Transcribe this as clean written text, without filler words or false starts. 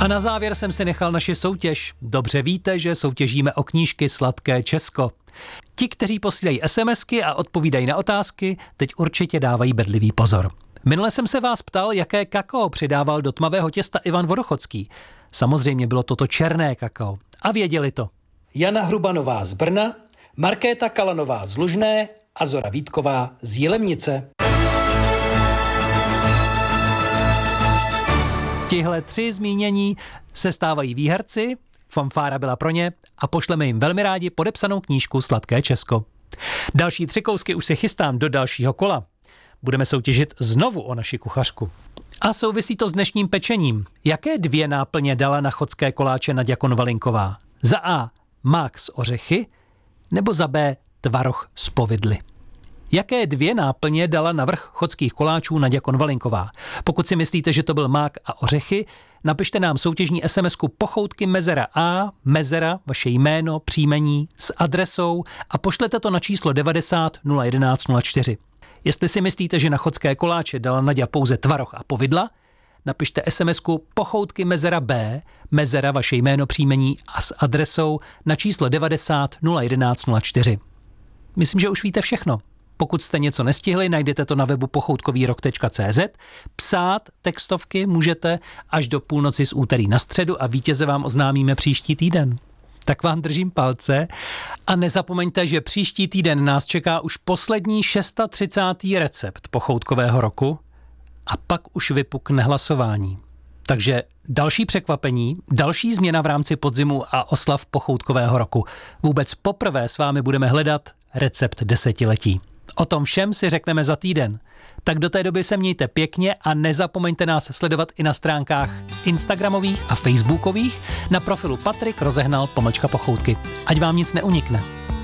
A na závěr jsem si nechal naši soutěž. Dobře víte, že soutěžíme o knížky Sladké Česko. Ti, kteří posílají SMSky a odpovídají na otázky, teď určitě dávají bedlivý pozor. Minule jsem se vás ptal, jaké kakao přidával do tmavého těsta Ivan Vodochodský. Samozřejmě bylo toto černé kakao. A věděli to Jana Hrubanová z Brna, Markéta Kalanová z Lužné a Zora Vítková z Jilemnice. Tihle 3 zmínění se stávají výherci, fanfára byla pro ně a pošleme jim velmi rádi podepsanou knížku Sladké Česko. Další 3 kousky už se chystám do dalšího kola. Budeme soutěžit znovu o naši kuchařku. A souvisí to s dnešním pečením. Jaké 2 náplně dala na chodské koláče Naďa Konvalinková? Za A mák s ořechy nebo za B tvaroh z povidly? Jaké 2 náplně dala na vrch chodských koláčů Naďa Konvalinková? Pokud si myslíte, že to byl mák a ořechy, napište nám soutěžní SMSku Pochoutky Mezera A, Mezera, vaše jméno, příjmení s adresou a pošlete to na číslo 90 011 04. Jestli si myslíte, že na chodské koláče dala Naďa pouze tvaroh a povidla, napište SMSku Pochoutky Mezera B, Mezera, vaše jméno, příjmení a s adresou na číslo 90 011 04. Myslím, že už víte všechno. Pokud jste něco nestihli, najdete to na webu pochoutkovýrok.cz. Psát textovky můžete až do půlnoci z úterý na středu a vítěze vám oznámíme příští týden. Tak vám držím palce a nezapomeňte, že příští týden nás čeká už poslední 630. recept pochoutkového roku a pak už vypukne hlasování. Takže další překvapení, další změna v rámci podzimu a oslav pochoutkového roku. Vůbec poprvé s vámi budeme hledat recept desetiletí. O tom všem si řekneme za týden. Tak do té doby se mějte pěkně a nezapomeňte nás sledovat i na stránkách instagramových a facebookových na profilu Patrik Rozehnal _pochoutky. Ať vám nic neunikne.